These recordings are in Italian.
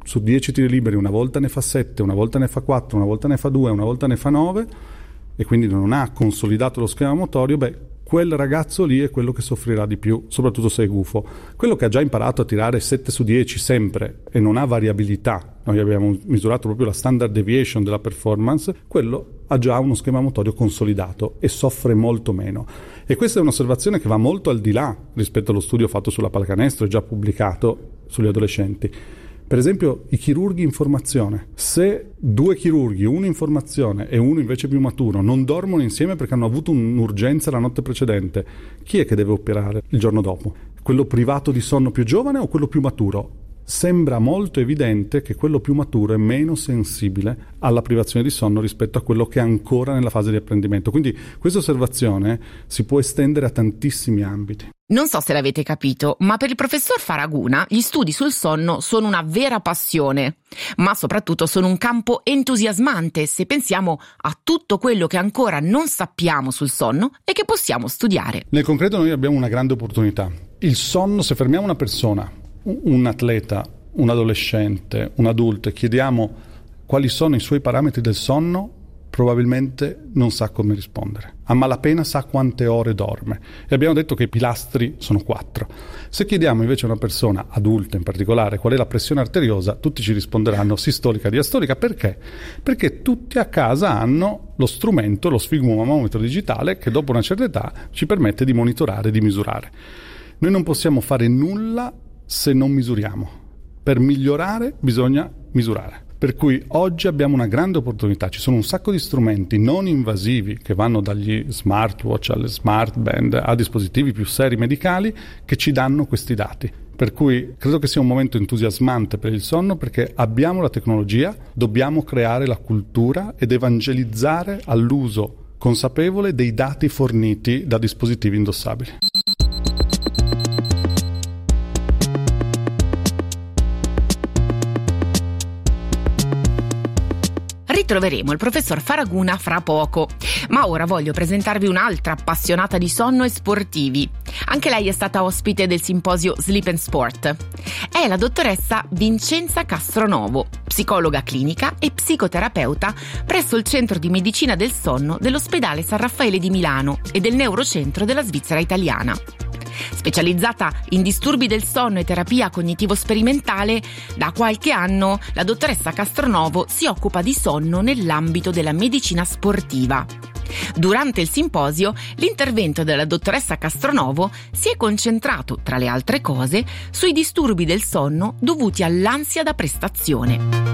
su 10 tiri liberi una volta ne fa 7, una volta ne fa 4, una volta ne fa 2, una volta ne fa 9 e quindi non ha consolidato lo schema motorio, quel ragazzo lì è quello che soffrirà di più, soprattutto se è gufo. Quello che ha già imparato a tirare 7 su 10 sempre e non ha variabilità, noi abbiamo misurato proprio la standard deviation della performance, quello ha già uno schema motorio consolidato e soffre molto meno. E questa è un'osservazione che va molto al di là rispetto allo studio fatto sulla pallacanestro, già pubblicato sugli adolescenti. Per esempio i chirurghi in formazione. Se 2 chirurghi, uno in formazione e uno invece più maturo, non dormono insieme perché hanno avuto un'urgenza la notte precedente, chi è che deve operare il giorno dopo? Quello privato di sonno più giovane o quello più maturo? Sembra molto evidente che quello più maturo è meno sensibile alla privazione di sonno rispetto a quello che è ancora nella fase di apprendimento. Quindi questa osservazione si può estendere a tantissimi ambiti. Non so se l'avete capito, ma per il professor Faraguna gli studi sul sonno sono una vera passione, ma soprattutto sono un campo entusiasmante se pensiamo a tutto quello che ancora non sappiamo sul sonno e che possiamo studiare. Nel concreto noi abbiamo una grande opportunità. Il sonno, se fermiamo una persona, un atleta, un adolescente, un adulto e chiediamo quali sono i suoi parametri del sonno, probabilmente non sa come rispondere. A malapena sa quante ore dorme. E abbiamo detto che i pilastri sono 4. Se chiediamo invece a una persona adulta in particolare qual è la pressione arteriosa, tutti ci risponderanno sistolica, diastolica. Perché? Perché tutti a casa hanno lo strumento, lo sfigmomamometro digitale, che dopo una certa età ci permette di monitorare, di misurare. Noi non possiamo fare nulla se non misuriamo. Per migliorare bisogna misurare. Per cui oggi abbiamo una grande opportunità, ci sono un sacco di strumenti non invasivi che vanno dagli smartwatch alle smartband a dispositivi più seri medicali che ci danno questi dati. Per cui credo che sia un momento entusiasmante per il sonno perché abbiamo la tecnologia, dobbiamo creare la cultura ed evangelizzare all'uso consapevole dei dati forniti da dispositivi indossabili. Ritroveremo il professor Faraguna fra poco, ma ora voglio presentarvi un'altra appassionata di sonno e sportivi. Anche lei è stata ospite del simposio Sleep and Sport. È la dottoressa Vincenza Castronovo, psicologa clinica e psicoterapeuta presso il Centro di Medicina del Sonno dell'Ospedale San Raffaele di Milano e del Neurocentro della Svizzera Italiana. Specializzata in disturbi del sonno e terapia cognitivo-sperimentale, da qualche anno la dottoressa Castronovo si occupa di sonno nell'ambito della medicina sportiva. Durante il simposio, l'intervento della dottoressa Castronovo si è concentrato, tra le altre cose, sui disturbi del sonno dovuti all'ansia da prestazione.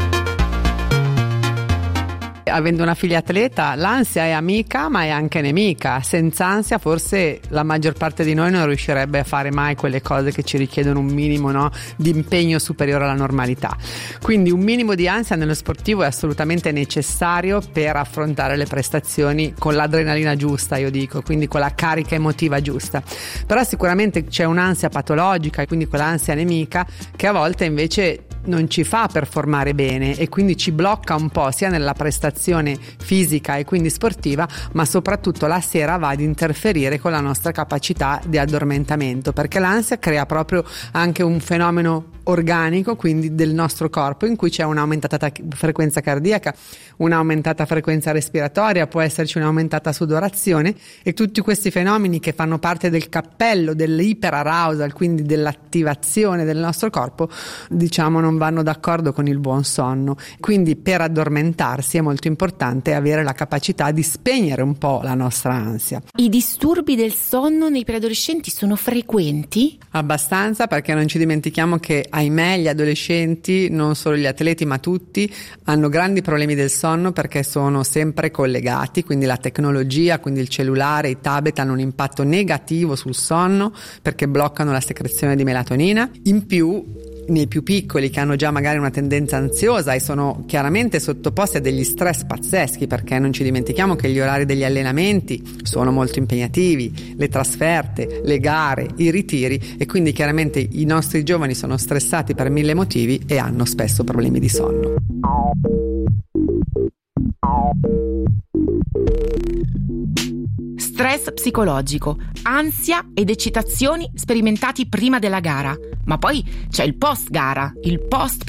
Avendo una figlia atleta, l'ansia è amica ma è anche nemica. Senza ansia forse la maggior parte di noi non riuscirebbe a fare mai quelle cose che ci richiedono un minimo, no, di impegno superiore alla normalità. Quindi un minimo di ansia nello sportivo è assolutamente necessario per affrontare le prestazioni con l'adrenalina giusta, io dico, quindi con la carica emotiva giusta. Però sicuramente c'è un'ansia patologica, quindi quell'ansia nemica che a volte invece non ci fa performare bene e quindi ci blocca un po' sia nella prestazione fisica e quindi sportiva, ma soprattutto la sera va ad interferire con la nostra capacità di addormentamento, perché l'ansia crea proprio anche un fenomeno organico, quindi del nostro corpo, in cui c'è un'aumentata frequenza cardiaca, un'aumentata frequenza respiratoria, può esserci un'aumentata sudorazione, e tutti questi fenomeni che fanno parte del cappello dell'iperarousal, quindi dell'attivazione del nostro corpo, diciamo non vanno d'accordo con il buon sonno. Quindi per addormentarsi è molto importante avere la capacità di spegnere un po' la nostra ansia. I disturbi del sonno nei preadolescenti sono frequenti? Abbastanza, perché non ci dimentichiamo che ahimè gli adolescenti, non solo gli atleti ma tutti, hanno grandi problemi del sonno perché sono sempre collegati, quindi la tecnologia, quindi il cellulare, i tablet hanno un impatto negativo sul sonno perché bloccano la secrezione di melatonina. In più, nei più piccoli che hanno già magari una tendenza ansiosa e sono chiaramente sottoposti a degli stress pazzeschi, perché non ci dimentichiamo che gli orari degli allenamenti sono molto impegnativi, le trasferte, le gare, i ritiri, e quindi chiaramente i nostri giovani sono stressati per 1000 motivi e hanno spesso problemi di sonno. Stress psicologico, ansia ed eccitazioni sperimentati prima della gara, ma poi c'è il post gara, il post